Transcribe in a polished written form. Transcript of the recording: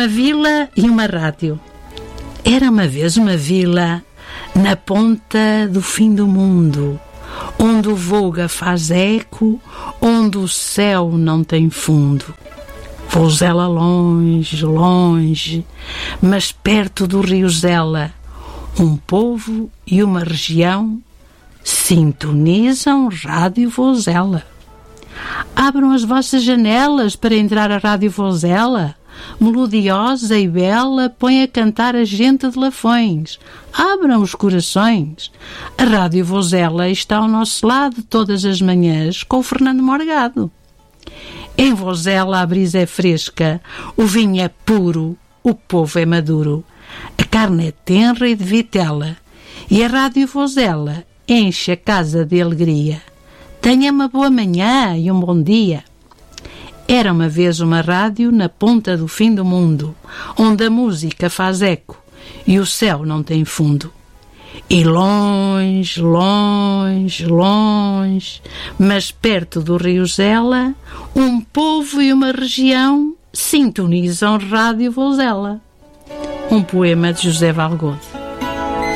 Uma vila e uma rádio. Era uma vez uma vila na ponta do fim do mundo, onde o Volga faz eco, onde o céu não tem fundo. Vou Zela longe, longe, mas perto do rio Zela, um povo e uma região sintonizam Rádio Vozela. Abram as vossas janelas para entrar a Rádio Vozela. Melodiosa e bela, põe a cantar a gente de Lafões. Abram os corações. A Rádio Vozela está ao nosso lado todas as manhãs com o Fernando Morgado. Em Vozela a brisa é fresca, o vinho é puro, o povo é maduro, a carne é tenra e de vitela, e a Rádio Vozela enche a casa de alegria. Tenha uma boa manhã e um bom dia. Era uma vez uma rádio na ponta do fim do mundo, onde a música faz eco e o céu não tem fundo. E longe, longe, longe, mas perto do rio Zela, um povo e uma região sintonizam Rádio Vozela. Um poema de José Valgode.